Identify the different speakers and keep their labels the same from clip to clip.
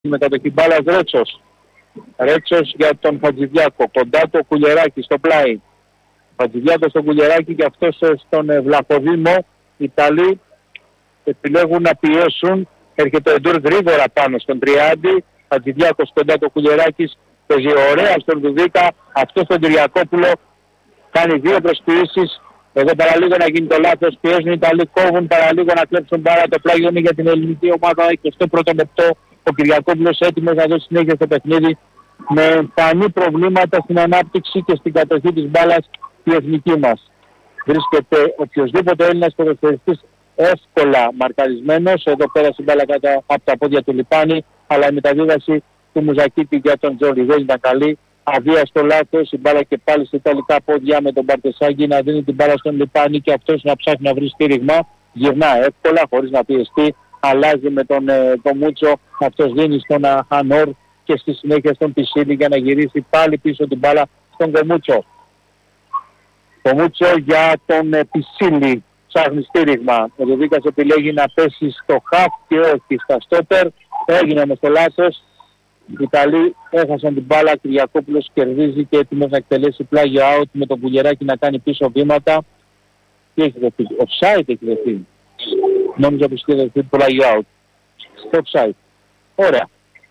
Speaker 1: Μεταδοχή μπάλας Ρέτσος για τον Χατζηδιάκο. Κοντά το Κουλιεράκι στο πλάι. Χατζηδιάκο στο Κουλιεράκι και αυτός στον Βλαχοδήμο. Οι Ιταλοί επιλέγουν να πιέσουν. Έρχεται ο Εντούρ γρήγορα πάνω στον Τριάντη. Χατζηδιάκος κοντά το Κουλιεράκης. Παίζει ωραία στον Δουδίκα. Αυτό στον Κυριακόπουλο κάνει δύο προσποιήσεις. Εδώ παραλίγο να γίνει το λάθος. Πιέζουν οι Ιταλοί, κόβουν παραλίγο να κλέψουν πάρα το πλάγιο για την ελληνική ομάδα. 21ο λεπτό. Ο Κυριακόπουλος έτοιμος να δώσει συνέχεια στο παιχνίδι με εμφανή προβλήματα στην ανάπτυξη και στην κατοχή της μπάλας η εθνική μας. Βρίσκεται οποιοσδήποτε Έλληνας ποδοσφαιριστής εύκολα μαρκαρισμένος. Εδώ πέρασε η μπάλα κάτω από τα πόδια του Λιπάνη, αλλά η μεταδίδαση του Μουζακίτη για τον Τζόρι δεν ήταν καλή. Αβίαστο λάθος, η μπάλα και πάλι στα ιταλικά πόδια με τον Μπαρτεσάγκη να δίνει την μπάλα στον Λιπάνη και αυτός να ψάχνει να βρει στήριγμα. Γυρνά εύκολα χωρίς να πιεστεί. Αλλάζει με τον Μούτσο, αυτός δίνει στον Χανόρ και στη συνέχεια στον Πισίλη για να γυρίσει πάλι πίσω την μπάλα στον Κομούτσο. Κομούτσο για τον Πισίλη, ψάχνει στήριγμα. Ο Δουδίκας επιλέγει να πέσει στο χαφ και όχι στα στόπερ. Έγινε όμως το λάθος. Οι Ιταλοί έχασαν την μπάλα, Κυριακόπουλος κερδίζει και έτοιμος να εκτελέσει πλάγιο out με τον Κουλιεράκι να κάνει πίσω βήματα. Τι έχει δεχτεί, offside έχει δεχτεί. Νόμιζα πως είχε δεχτεί το πλάγιο out. Στο offside. Ωραία.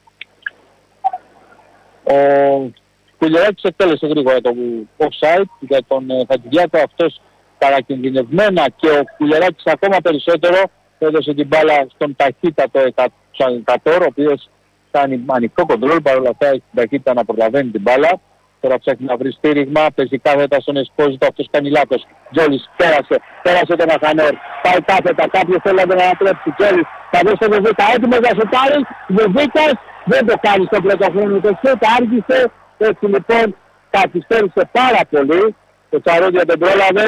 Speaker 1: Ο Κουλιεράκης εκτέλεσε γρήγορα το offside για τον Χατζηδιάκο. Αυτός παρακινδυνευμένα και ο Κουλιεράκης ακόμα περισσότερο έδωσε την μπάλα στον ταχύτατο Εκατόρ, ο οποίος κάνει ανοιχτό κοντρόλ, παρόλα αυτά έχει την ταχύτητα να προλαβαίνει την μπάλα. Τώρα ψάχνει να βρει στήριγμα, παίζει κάθετα στον Εσπόζητο, αυτός κάνει λάθος. Τζόλις πέρασε τον Αχανέρ, πάει κάθετα, κάποιος θέλει να τον ανατρέψει. Τζόλις θα δώσει τον Βεβίκα, έτοιμος να σουτάρει, Βεβίκας δεν το κάνει στο πρώτο χρόνο, το σουτ άργησε, έτσι λοιπόν καθυστέρησε πάρα πολύ, το Τσαρόδια δεν πρόλαβε,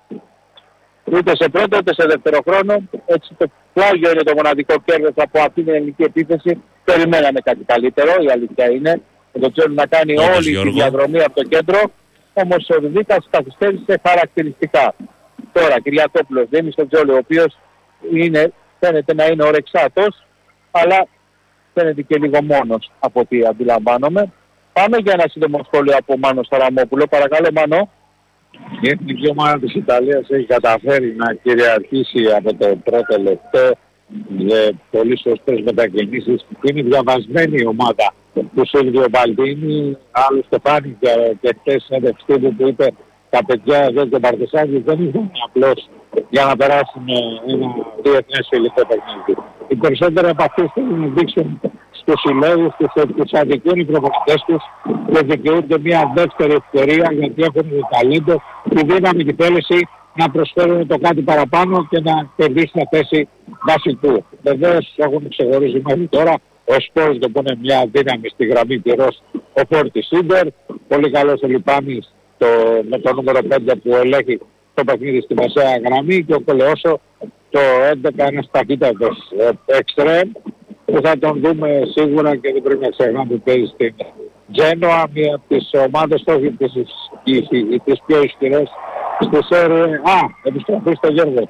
Speaker 1: ούτε σε πρώτο ούτε σε δεύτερο χρόνο, έτσι το πλάγιο είναι το μοναδικό κέρδος από αυτή την ελληνική επίθεση. Περιμέναμε κάτι καλύτερο, η αλήθεια είναι. Το Τζόλι να κάνει όλη τη διαδρομή από το κέντρο, όμως ο Δουδίκας καθυστέρησε χαρακτηριστικά. Τώρα Κυριακόπουλος δίνει στον Τζόλι, ο οποίος φαίνεται να είναι ορεξάτος, αλλά φαίνεται και λίγο μόνος από ό,τι αντιλαμβάνομαι. Πάμε για ένα σύντομο σχόλιο από Μάνο Σαραμόπουλο. Παρακαλώ Μάνο.
Speaker 2: Η εθνική ομάδα της Ιταλίας έχει καταφέρει να κυριαρχήσει από το πρώτο λεπτό με πολύ σωστές μετακινήσεις. Είναι διαβασμένη η ομάδα του Σίλβιο Μπαλντίνη. Άλλωστε φάνηκε και χτες συνέντευξη που είπε τα παιδιά εδώ και ο Μπαρτεσάκης δεν ήταν απλώς για να περάσουν ένα διεθνές φιλικό παιχνίδι. Οι περισσότεροι από αυτούς θέλουν να δείξουν στους συλλόγους τους αδικούν οι προπονητές τους και δικαιούνται μια δεύτερη ευκαιρία γιατί έχουν το ταλέντο, τη δύναμη, τη θέληση να προσφέρουν το κάτι παραπάνω και να κερδίσουν θέση βασικού. Βεβαίως έχουν ξεχωρίσει μέχρι τώρα ο Σπόρτο που είναι μια δύναμη στη γραμμή τυρός, ο Φόρτις Σίντερ, πολύ καλός ο Λιπάνης με το νούμερο 5 που ελέγχει το παιχνίδι στη μεσαία γραμμή και ο Κολεόσο το 11 ένας ταχύτατος εξτρέμ που θα τον δούμε σίγουρα και δεν πρέπει να ξεχνάμε που παίζει στην Τζένοα, μία από τις ομάδες τις πιο ισχυρές στη Σέρια. Επιστροφή στο Γιώργο.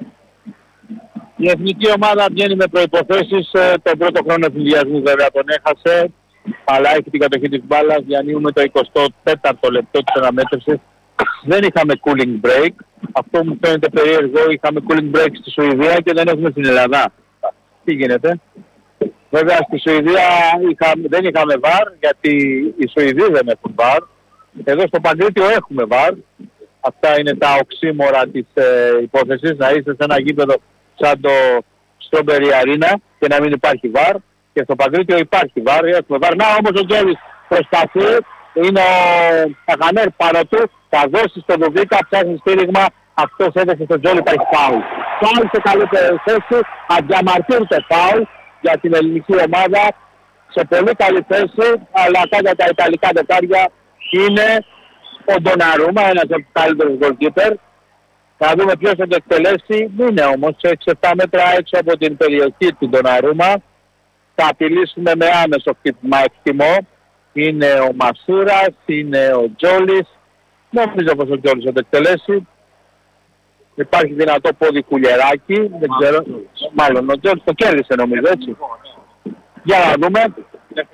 Speaker 1: Η εθνική ομάδα βγαίνει με προϋποθέσεις. Τον πρώτο χρόνο εφηδιασμού βέβαια τον έχασε, αλλά έχει την κατοχή της μπάλας. Διανύουμε το 24ο λεπτό της αναμέτρησης. Δεν είχαμε cooling break. Αυτό μου φαίνεται περίεργο. Είχαμε cooling break στη Σουηδία και δεν έχουμε στην Ελλάδα. Τι γίνεται? Βέβαια στη Σουηδία δεν είχαμε VAR γιατί οι Σουηδοί δεν έχουν VAR. Εδώ στο Παγκρίτιο έχουμε VAR. Αυτά είναι τα οξύμορα της υπόθεσης. Να είστε σε ένα γήπεδο σαν το Strawberry Arena και να μην υπάρχει VAR. Και στο Παγκρίτιο υπάρχει VAR. Έχουμε VAR. Να όμως ο Γκέρις προσπαθεί. Είναι ο Αχανέρ πάνω του. Θα δώσει στον Δουδίκα, ψάχνει στήριγμα. Αυτός έδωσε στον Τζόλι, υπάρχει φάουλ. Φάουλ σε καλύτερη θέση. Αντιαμαρτύρεται φάουλ για την ελληνική ομάδα. Σε πολύ καλή θέση. Αλλά κάτω τα ιταλικά δεκάρια είναι ο Ντοναρούμα, ένας από τους καλύτερους goalkeeper. Θα δούμε ποιος θα το εκτελέσει. Είναι όμως 6-7 μέτρα έξω από την περιοχή του Ντοναρούμα. Θα απειλήσουμε με άμεσο χτύπημα εκτιμώ. Είναι ο Μασούρας, είναι ο Τζόλις. Νομίζω πως ο Τζόλις θα το εκτελέσει. Υπάρχει δυνατό πόδι Κουλιεράκι. Δεν ξέρω. Μάλλον ο Τζόλις το κέρδισε νομίζω έτσι. Για να δούμε.